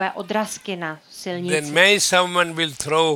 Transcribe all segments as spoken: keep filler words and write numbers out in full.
odrazky na silnici. then may someone will throw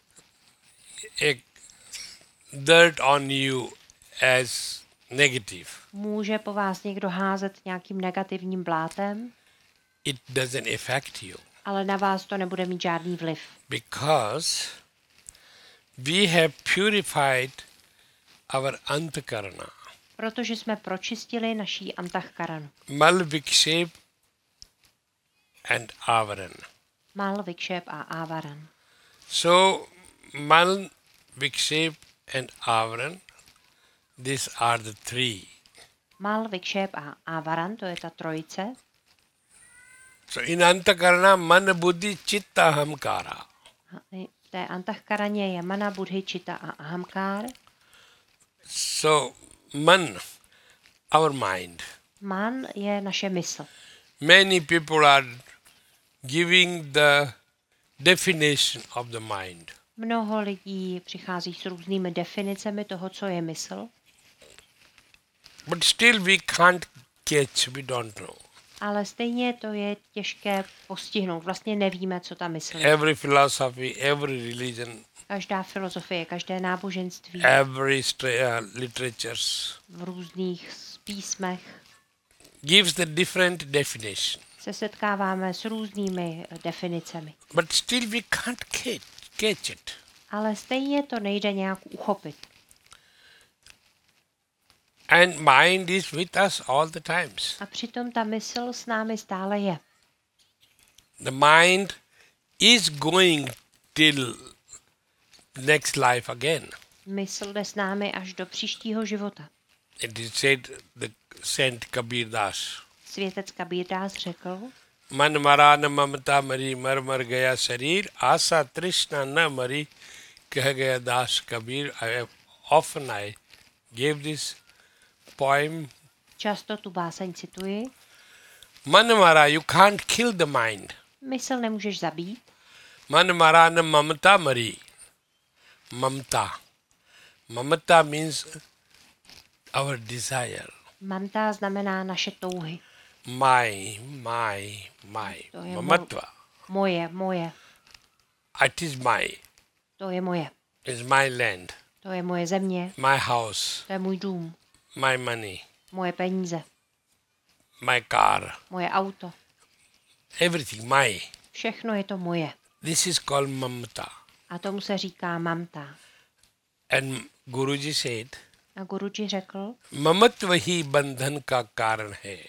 a dirt on you as negative. Může po vás někdo házet nějakým negativním blátem, It doesn't affect you ale na vás to nebude mít žádný vliv. because we have purified our antakarana. Protože jsme pročistili naší antahkaranu. Mal vikshep and avaran. Mal, vikšep a ávaran. So mal vikshep and avaran, these are the three. Mal, vikšep a ávaran, to je ta trojice. So in antakarana man buddhi chitta ahamkara. V té antahkaraně je mana, buddhi, čita a ahamkár. So man, our mind. Man je naše mysl. Many people are giving the definition of the mind. Mnoho lidí přichází s různými definicemi toho, co je mysl, But still we can't catch, we don't know. ale stejně to je těžké postihnout. Vlastně nevíme, co ta mysl je. Every philosophy, every religion, Každá filozofie, každé náboženství every stra- uh, literatures v různých písmech gives the different definition. se setkáváme s různými definicemi. But still we can't catch, catch it. Ale stejně to nejde nějak uchopit. And mind is with us all the times. A přitom ta mysl s námi stále je. The mind is going till next life again. Mysl jde s námi až do příštího života. It is said, the Saint Kabir Das. Světec Kabír Das řekl, Man mara na mamata mari mar mar gaya sharir asa trishna na mari kah gaya Das Kabir. I have often I gave this poem. často tu báseň cituji, Man mara, you can't kill the mind. mysl nemůžeš zabít, Man mara na mamata mari. Mamta. Mamata means our desire. mamta znamená naše touhy. My, my, my. To je Mamatva. Moje, moje, It is my. to je moje. It's my land. To je moje země, My house. to je můj dům, My money. moje peníze, My car. moje auto. Everything, my. Všechno je to moje. This is called mamata. A tomu se říká mamta. And Guruji said, A Guruji řekl, Mamatva hi bandhan ka karan hai.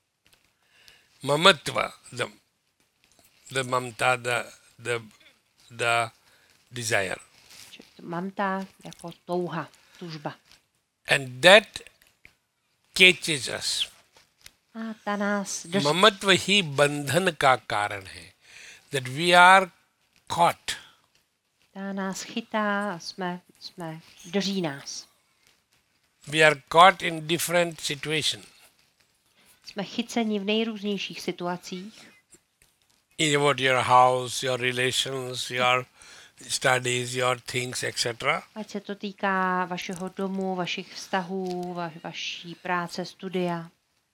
Mamatva, the, the mamta, the, the, the desire. že mamta jako touha, tužba. And that catches us. A ta nás drží. Mamatva hi bandhan ka karan hai. That we are caught. Ta nás chytá a jsme, jsme, drží nás. We are caught in different situations. Jsme chyceni v nejrůznějších situacích. In about your house, your relations, your studies, your things, et cetera. Ať se to týká vašeho domu, vašich vztahů, va, vaší práce, studia.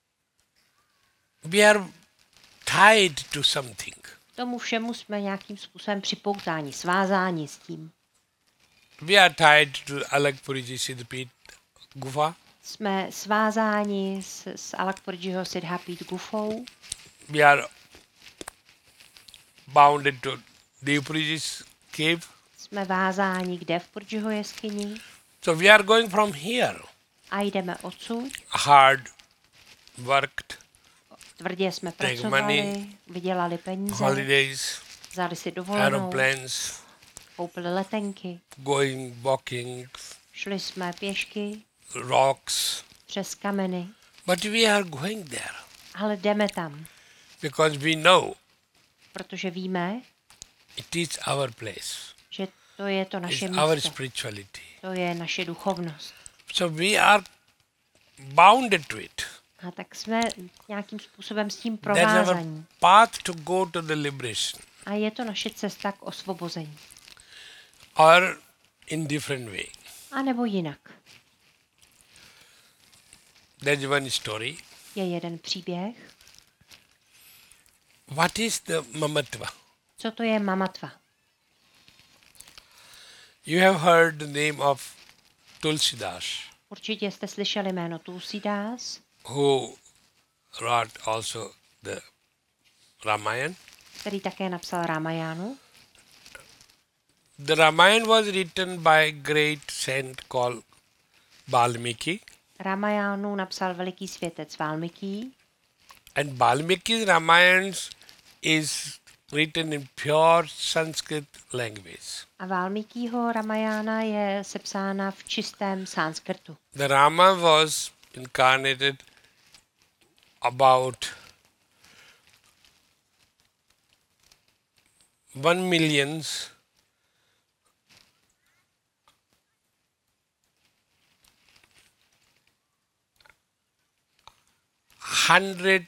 We are tied to something. Tomu všemu jsme nějakým způsobem připoutáni, svázáni s tím. We are tied to Alakpuriji Siddhapit Gufa. Jsme svázáni s, s Alakpurjiho Siddhapit Gufou. We are bounded to Devpuriji's cave. Jsme vázáni kde v Purjiho jeskyni. So we are going from here. A jdeme odsud. Hard worked, Tvrdě jsme Take pracovali, money, vydělali peníze, holidays, vzali si dovolenou, aeroplanes, koupili letenky, going, walking, šli jsme pěšky rocks. přes kameny, But we are going there ale jdeme tam, because we know protože víme, it is our place. že to je to naše It's our místo, spirituality. to je naše duchovnost. So we are bounded to it. A tak jsme nějakým způsobem s tím That's our provázaní. path to go to the liberation. A je to naše cesta k osvobození. Or in different way. A nebo jinak. There's one story. Je jeden příběh. What is the mamatva? Co to je mamatva? You have heard the name of Tulsidas, Určitě jste slyšeli jméno Tulsidas, who wrote also the Ramayana. který také napsal Ramajánu. The Ramayana was written by a great saint called Valmiki. Ramajánu napsal veliký světec Valmiki And Valmiki's Ramayana is written in pure Sanskrit language. a Valmikího Ramajána je sepsána v čistém sanskrtu. The Rama was incarnated about one millions hundred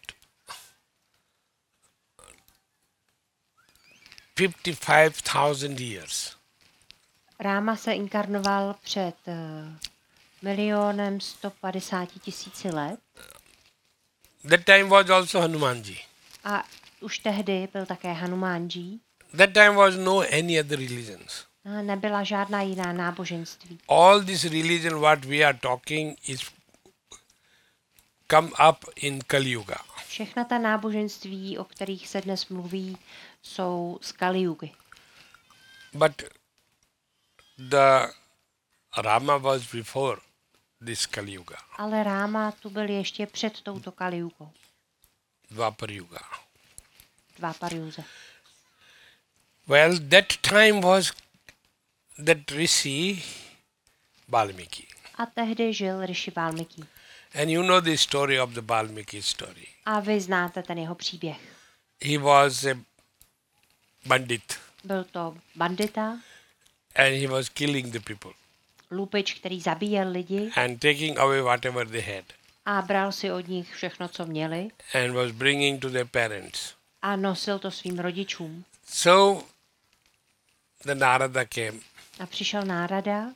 fifty-five thousand years. Ráma se inkarnoval před uh, milionem sto padesáti tisíci let That time was also Hanumanji. a už tehdy byl také Hanumánji. That time was no any other religions. A nebyla žádná jiná náboženství. All this religion what we are talking is come up in Kali Yuga. Všechna ta náboženství, o kterých se dnes mluví, jsou z Kali Yugy. But the Rama was before this Kali Yuga, Ale Ráma tu byl ještě před touto Kali Yugou. Dvapar Yuga. Dvaparjuze. Well, that time was that Rishi Valmiki. A tehdy žil Rishi Valmiki. And you know the story of the Valmiki story. A vy znáte ten jeho příběh. He was a bandit Byl to bandita, and he was killing the people lupič, který zabíjel lidi and taking away whatever they had a bral si od nich všechno, co měli and was bringing to their parents. a nosil to svým rodičům. So the Narada came A přišel Nárada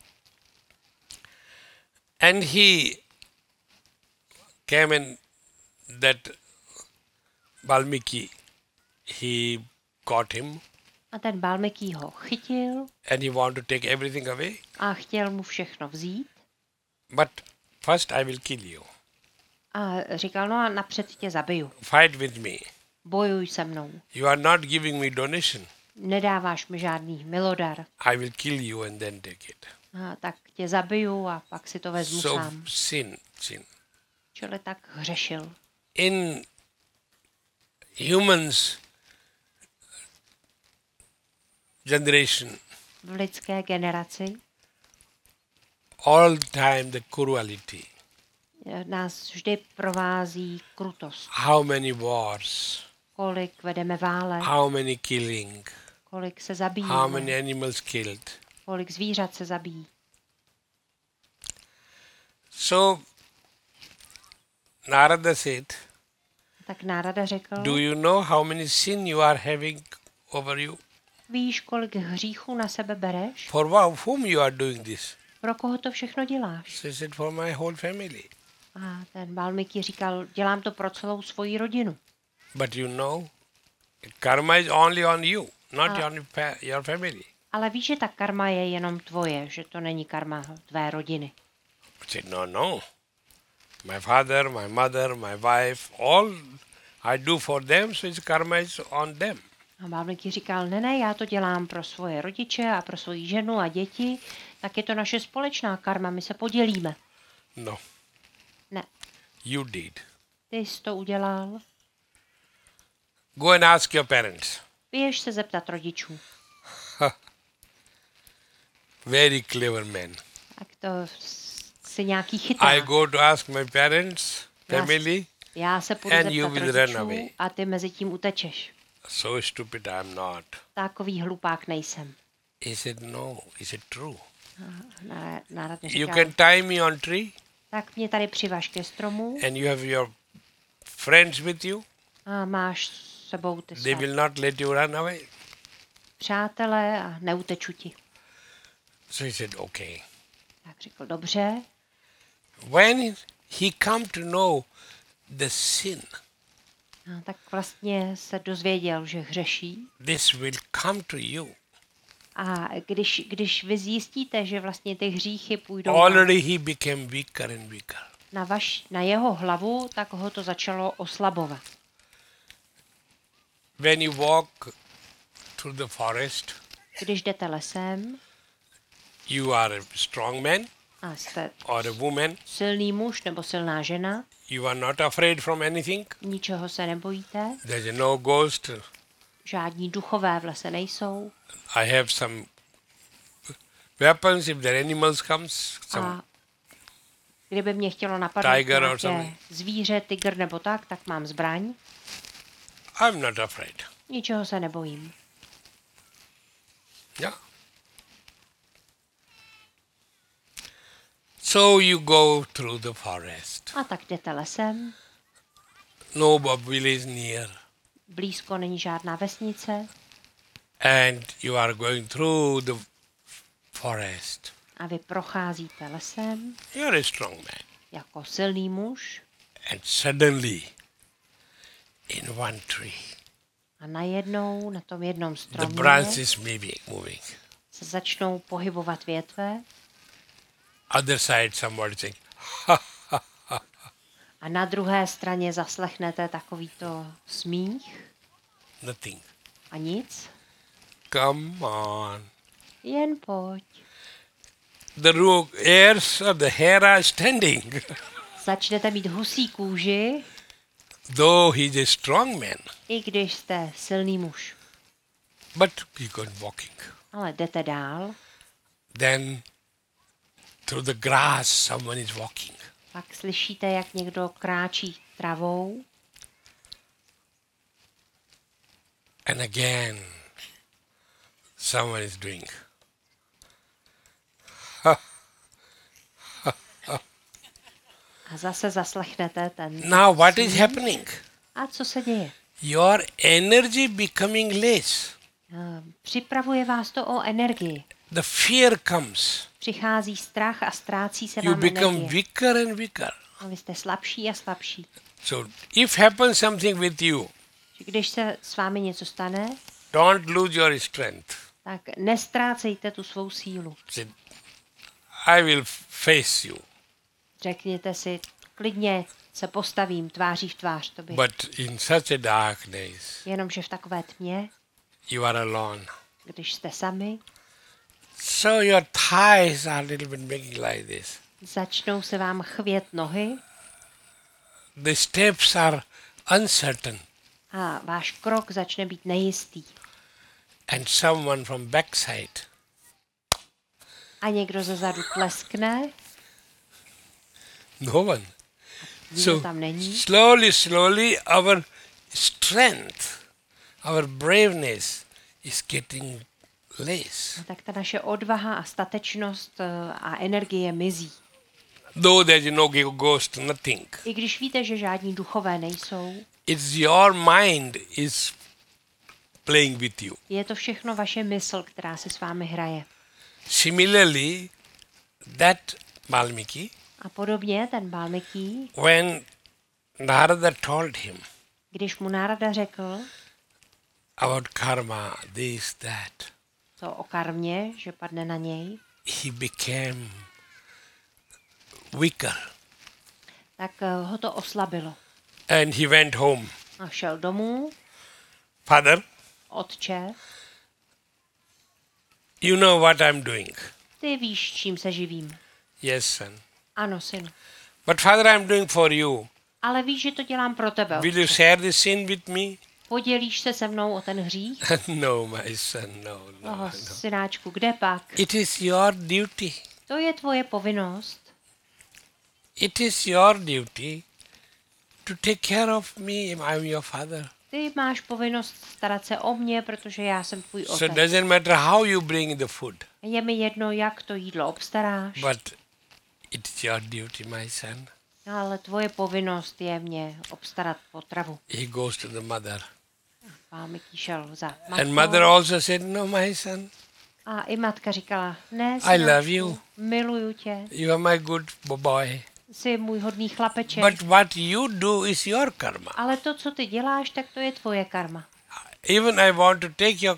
and he came in that Valmiki, he caught him a ten Valmiki ho chytil and he wanted to take everything away. a chtěl mu všechno vzít. But first I will kill you. A říkal, no a napřed tě zabiju. Fight with me. Bojuj se mnou. You are not giving me donation. Nedáváš mi žádný milodar. I will kill you and then take it. A tak tě zabiju a pak si to vezmu So sám. sin, sin. Čili tak hřešil. In humans generation, V lidské generaci all time the cruelty. nás vždy provází krutost. How many wars, Kolik vedeme válek, how many killing, kolik se how zabíjíme, many animals killed. kolik zvířat se zabíjí. So Narada said, Tak Nárada řekl, do you know how many sin you are having over you? víš, kolik hříchů na sebe bereš? For wh- whom you are doing this? Pro koho to všechno děláš? So he said, for my whole family. A ten Valmiki říkal, dělám to pro celou svoji rodinu. But you know, karma is only on you, not Ah. on your fa- your family. Ale víš, že ta karma je jenom tvoje, že to není karma tvé rodiny. I said, no, no. My father, my mother, my wife, all I do for them, so it's karma is on them. A Valmiki říkal, ne, ne, já to dělám pro svoje rodiče a pro svoji ženu a děti, tak je to naše společná karma, my se podělíme. No, Ne, you did. ty jsi to udělal, Go and ask your parents. běž se zeptat rodičů. Very clever man. Tak to si nějaký I chyták. go to ask my parents, Já, family, já se půjdu and you zeptat will run rodičů away. a ty mezi tím utečeš. So stupid I'm not. Takový hlupák nejsem. He said, no. Is it true? Ná- Nárad mi You říkal, can tie me on tree tak mě tady přivaž ke stromu and you have your friends with you. a máš s sebou ty They své will not let you run away. přátelé a neuteču ti. So he said, okay. Tak řekl, dobře. When he come to know the sin, A tak vlastně se dozvěděl, že hřeší. this will come to you. A když, když vy zjistíte, že vlastně ty hříchy půjdou na, Already he became weaker and weaker. na, vaš, na jeho hlavu, tak ho to začalo oslabovat. When you walk through the forest, Když jdete lesem you are a strong man a jste or a woman. silný muž nebo silná žena, You are not afraid from anything. ničeho se nebojíte, There's no ghost. žádní duchové v lese nejsou I have some weapons if the animals comes. Some a kdyby mě chtělo napadnout Tiger or nějaké something. zvíře, tygr nebo tak, tak mám zbraň. I'm not afraid. Ničeho se nebojím. Yeah. So you go through the forest. A tak jdete lesem, No village near. blízko není žádná vesnice And you are going through the forest. a vy procházíte lesem You're a strong man. jako silný muž And suddenly, in one tree, a najednou na tom jednom the stromě branches may be moving. se začnou pohybovat větve Other side, somebody saying, a na druhé straně zaslechnete takovýto smích nothing. a nic. Come on. Jen pojď. The ro- hairs of the hair are standing. Začnete mít husí kůži, Though he's a strong man, i když jste silný muž. but he goes walking. Ale jdete dál, Then through the grass, someone is walking. pak slyšíte, jak někdo kráčí travou And again, someone is doing. a zase zaslechnete ten Now, what is smích. happening? A co se děje? Your energy becoming less. Eh, Připravuje vás to o energii. The fear comes. Přichází strach a ztrácí se You vám become energie. weaker and weaker. A vy jste slabší a slabší. So, if happens something with you, Že Když se s vámi něco stane, don't lose your strength. tak nestrácejte tu svou sílu. Say, I will face you, Řekněte si, klidně se postavím tváří v tvář tobě. but in such a darkness, Jenomže v takové tmě, you are alone. když jste sami, So your thighs are a little bit making like this. začnou se vám chvět nohy The steps are uncertain, a váš krok začne být nejistý. and someone from backside A někdo ze zadu tleskne, no one. nikdo So tam není. slowly, slowly, our strength, our braveness is getting less. A tak ta naše odvaha a statečnost eh, a energie mizí. Though there is no ghost, nothing. I když víte, že žádní duchové nejsou, It's your mind is playing with you. je to všechno vaše mysl, která se s vámi hraje. Similarly, that Valmiki, A podobně ten Balmiký, when Narada told him když mu Nárada řekl about karma, this, that, to o karmě, že padne na něj, he became weaker. tak eh, ho to oslabilo. And he went home. A šel domů, Father, otče, you know what I'm doing. ty víš, čím se živím. Yes, son. Ano, synu. But father, I'm doing for you. Ale víš, že to dělám pro tebe. Will you otče. share this sin with me? Podělíš se se mnou o ten hřích? No, my son, no, no, Oh, no. synáčku, kde pak? It is your duty. To je tvoje povinnost. It is your duty to take care of me. I'm your father. Ty máš povinnost starat se o mě, protože já jsem tvůj So it otec. doesn't matter how you bring the food, Je mi jedno, jak to jídlo obstaráš, but it's your duty, my son. ale tvoje povinnost je mě obstarat potravu. He goes to the mother. Balmiký šel za And mother matkou also said, no, my son, a i matka říkala, ne, I love synáčku, you. miluju tě, You are my good boy. jsi můj hodný chlapeček. But what you do is your karma. Ale to, co ty děláš, tak to je tvoje karma. Even I want to take your